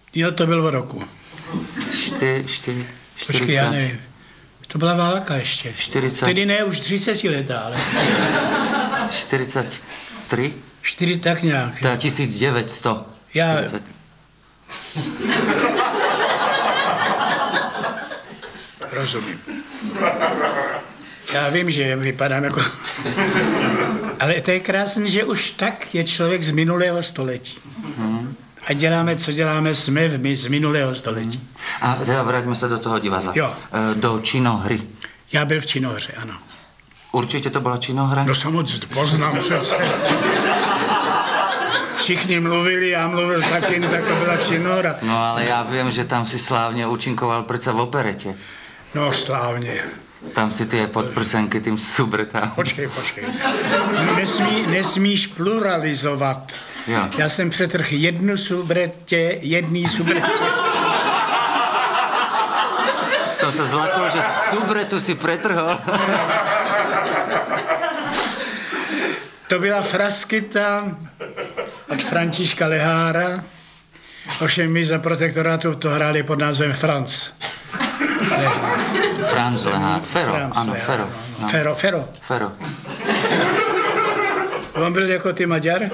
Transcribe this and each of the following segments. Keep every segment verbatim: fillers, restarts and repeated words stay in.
Jo, to bylo v roku. Čty, čty, Počkej, já nevím. To byla válka ještě. čtyřicet. Tedy ne už třicet let, ale... čtyřicet tři? Čtyři, tak nějak. To je tisíc devět set. Já... čtyřicet. Rozumím. Já vím, že vypadám jako... Ale to je krásné, že už tak je člověk z minulého století. Hmm. A děláme, co děláme, jsme v, z minulého století. Hmm. A teda vraťme se do toho divadla. Jo. Do činohry. Já byl v činohře, ano. Určitě to byla činohra? No samozřejmě, poznám přece. Všichni mluvili, já mluvil taky, tak to byla činohra. No ale já vím, že tam si slávně účinkoval přece v operetě. No slávně. Tam si ty podprsenky tím subrtám. Počkej, počkej. Nesmí, nesmíš pluralizovat. Jo. Já jsem přetrhl jednu subretě, jedný subretě. Jsem se zlakol, že subretu si pretrhol. To byla Fraskyta od Františka Lehára. Ovšem my za protektorátu to hráli pod názvem Franz. Lehár. Franz Lehár. Fero, Franz ano, Lehár, Fero. no, no. No. Fero, Fero. Fero. On byl jako ty Maďar?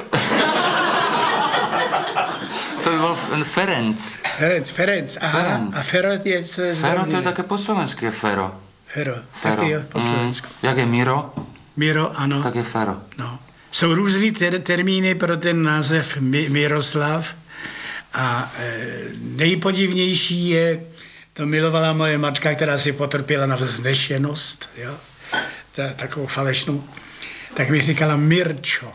To by byl Ferenc. Ferenc, Ferenc, aha. Ferenc. A Fero je co je Fero zdravný. to je také po slovensky, je Fero. Fero, Fero. taky jo, po slovensku. Mm. Jak je Miro, Miro, ano. tak je Fero. No. Jsou různý ter- termíny pro ten název Mi- Miroslav a e, nejpodivnější je, to milovala moje matka, která si potrpěla na vznešenost, jo, Ta, takovou falešnou, tak mi říkala Mirčo.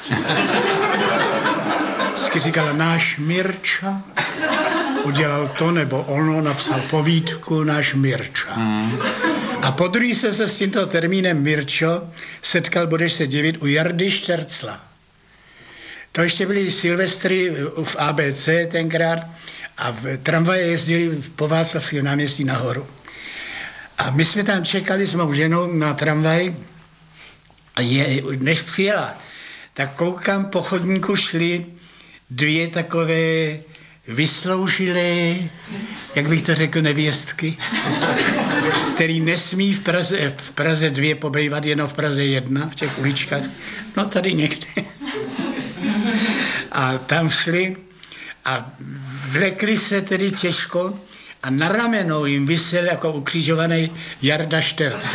Vždycky říkala náš Mirča, udělal to nebo ono, napsal povídku náš Mirča. Mm. A podruhé se se s tímto termínem Mirčo setkal, budeš se divit, u Jardy Štercla. To ještě byly Silvestry v A B C tenkrát a v tramvaje jezdili po Václavském náměstí nahoru. A my jsme tam čekali s mou ženou na tramvaj a je, než přijela, tak koukám, po chodníku šly dvě takové vysloužilé, jak bych to řekl, nevěstky, který nesmí v Praze, v Praze dvě pobejvat, jenom v Praze jedna, v těch uličkách, no tady někde. A tam šli a vlekli se tedy těžko a na ramenou jim visel jako ukřižovaný Jarda Šterc.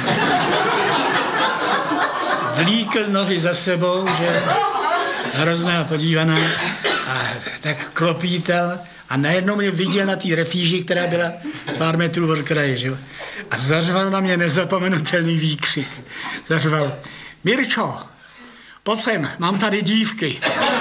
Vlíkl nohy za sebou, že hrozná podívaná, a tak klopítal a najednou mě viděl na té refíži, která byla pár metrů od kraje, že jo. A zařval na mě nezapomenutelný výkřik. Zařval, Mirčo, pojď sem, mám tady dívky.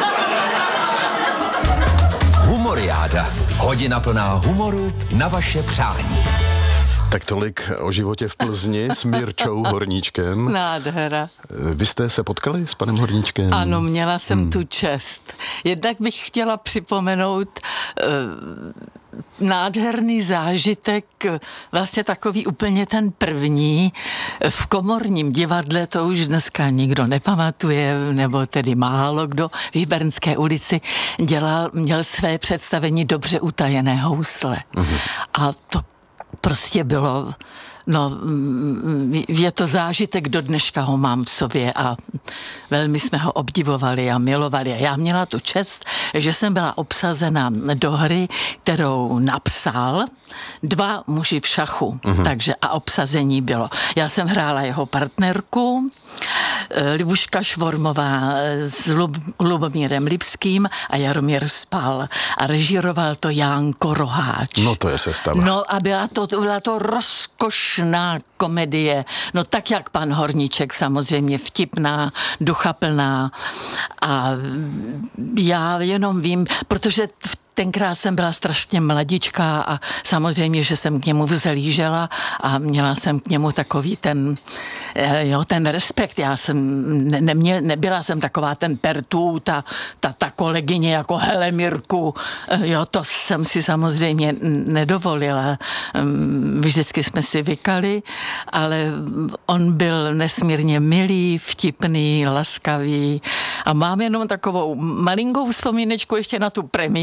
Humoriáda. Hodina plná humoru na vaše přání. Tak tolik o životě v Plzni s Mirčou Horníčkem. Nádhera. Vy jste se potkali s panem Horníčkem? Ano, měla jsem hmm. tu čest. Jednak bych chtěla připomenout uh, nádherný zážitek, vlastně takový úplně ten první. V Komorním divadle, to už dneska nikdo nepamatuje, nebo tedy málo kdo, v Hybernské ulici dělal, měl své představení Dobře utajené housle. Hmm. A to prostě bylo, no, je to zážitek, do dneška ho mám v sobě a velmi jsme ho obdivovali a milovali. A já měla tu čest, že jsem byla obsazena do hry, kterou napsal Dva muži v šachu. Uh-huh. Takže a obsazení bylo. Já jsem hrála jeho partnerku, Libuška Švormová s Lub- Lubomírem Lipským a Jaromír Spal. A režíroval to Jánko Roháč. No to je sestava. No a byla to, to, byla to rozkošná komedie. No tak jak pan Horníček, samozřejmě vtipná, duchaplná. A já jenom vím, protože v tenkrát jsem byla strašně mladičká a samozřejmě, že jsem k němu vzhlížela a měla jsem k němu takový ten, jo, ten respekt. Já jsem ne, neměl, nebyla jsem taková ten pertů, ta, ta, ta kolegyně jako hele Mirku, jo, to jsem si samozřejmě nedovolila. Vždycky jsme si vykali, ale on byl nesmírně milý, vtipný, laskavý a mám jenom takovou malinkou vzpomínečku ještě na tu premiéru,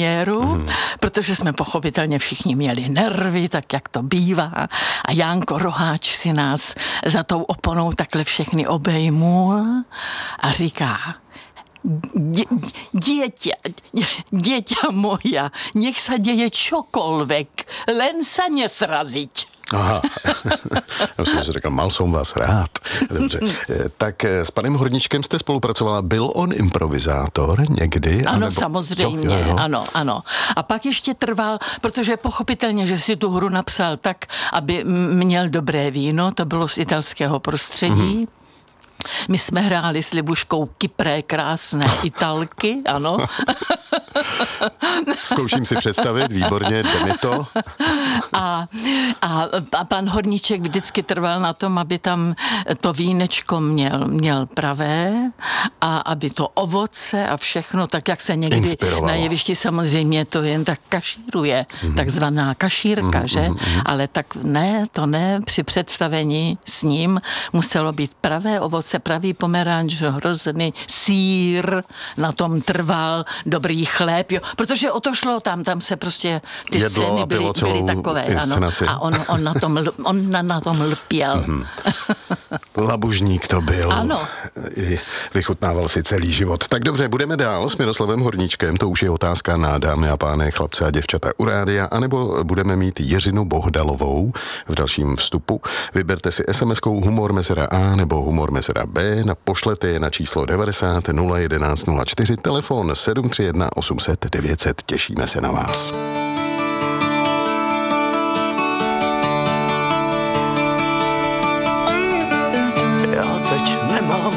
mm-hmm. protože jsme pochopitelně všichni měli nervy, tak jak to bývá. A Jánko Roháč si nás za tou oponou takhle všechny obejmul a říká: Dě, dieťa, dieťa moja, nech sa deje čokoľvek, len sa nesraziť. Aha, já jsem si řekl, mal som vás rád. Dobře, tak s panem Horníčkem jste spolupracovala, byl on improvizátor někdy? Ano, anebo... samozřejmě, jo, jo, jo. ano, ano. A pak ještě trval, protože pochopitelně, že si tu hru napsal tak, aby měl dobré víno, to bylo z italského prostředí. Mm-hmm. My jsme hráli s Libuškou kypré krásné Italky, ano. Zkouším si představit, výborně, jde mi to. A, a, a pan Horníček vždycky trval na tom, aby tam to vínečko měl, měl pravé a aby to ovoce a všechno, tak jak se někdy na jevišti samozřejmě to jen tak kašíruje, mm-hmm. takzvaná kašírka, mm-hmm, že? Mm-hmm. Ale tak ne, to ne, při představení s ním muselo být pravé ovoce, pravý pomeranč, hrozný sýr, na tom trval, dobrý chléb, jo, protože o to šlo tam, tam se prostě ty jedlo scény byly, byly takové, ano, a on, on, na tom, on na, na tom lpěl. Mm-hmm. Labužník to byl. Ano. Vychutnával si celý život. Tak dobře, budeme dál s Miroslavem Horníčkem, to už je otázka na dámy a pány, chlapce a děvčata u rádia, anebo budeme mít Jiřinu Bohdalovou v dalším vstupu. Vyberte si es em eskou humor mezera A nebo humor mezera B, pošlete je na číslo devadesát nula jedenáct nula čtyři, telefon sedm tři jedna osm set devět set. Těšíme se na vás. Já teď nemám